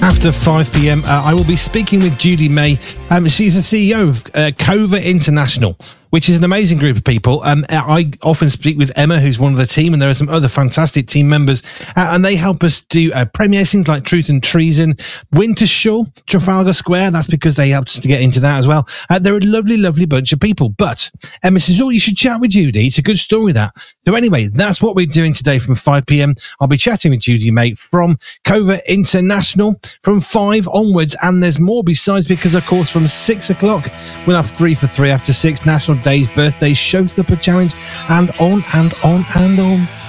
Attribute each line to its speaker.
Speaker 1: after 5 p.m. I will be speaking with Judy May. She's the CEO of Cova International, which is an amazing group of people. I often speak with Emma, who's one of the team, and there are some other fantastic team members, and they help us do premieres, things like Truth and Treason, Wintershall, Trafalgar Square. That's because they helped us to get into that as well. They're a lovely, lovely bunch of people. But Emma says, you should chat with Judy. It's a good story, that. So anyway, that's what we're doing today from 5 p.m. I'll be chatting with Judy May from Cova International from 5 onwards, and there's more besides, because of course from 6 o'clock we'll have 3 for 3 after 6, National Days, birthdays, showstopper challenge, and on and on and on.